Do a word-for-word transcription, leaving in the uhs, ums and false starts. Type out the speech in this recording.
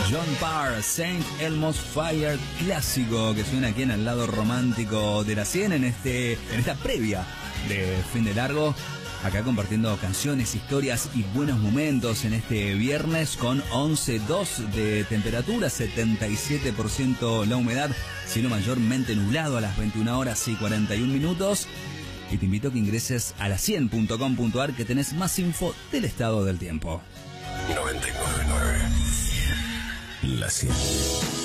John Parr, Saint Elmo's Fire, clásico que suena aquí en el lado romántico de la cien, en, este, en esta previa de fin de largo. Acá compartiendo canciones, historias y buenos momentos en este viernes con once coma dos de temperatura, setenta y siete por ciento la humedad, cielo mayormente nublado a las veintiuna horas y cuarenta y un minutos. Y te invito a que ingreses a la cien punto com punto ar que tenés más info del estado del tiempo. noventa y nueve punto nueve La cien.